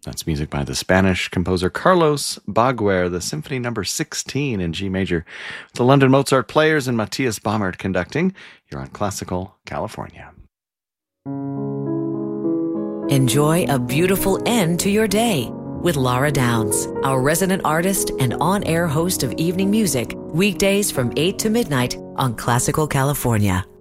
That's music by the Spanish composer Carlos Baguer, the Symphony No. 16 in G major. The London Mozart Players and Matthias Baumert conducting. You're on Classical California. Enjoy a beautiful end to your day with Laura Downs, our resident artist and on-air host of evening music, weekdays from 8 to midnight on Classical California.